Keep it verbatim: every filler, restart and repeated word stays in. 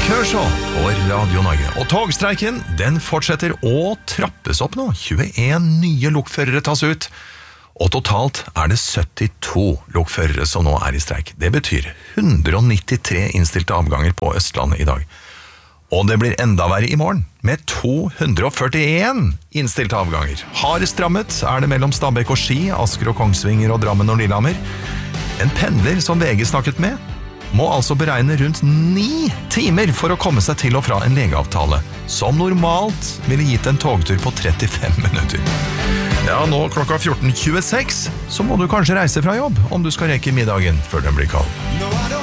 Kershaw på Radio Norge. Og togstreiken, den fortsetter å trappes opp nå. tjueen nye lokførere tas ut. Og totalt er det syttito lokførere som nå er i streik. Det betyr one hundred ninety-tre innstilte avganger på Østlandet i dag. Og det blir enda verre i morgen, med to hundre førtien innstilte avganger. Hardest rammet er det mellom Stabekk og Ski, Asker og Kongsvinger og Drammen og Lillehammer. En pendler som V G snakket med, må altså beregne rundt ni timer for å komme seg til og fra en legeavtale, som normalt ville gitt en togtur på trettifem minutter. Ja, nå klokka fjorten tjueseks, så må du kanskje reise fra jobb, om du skal rekke middagen før den blir kald.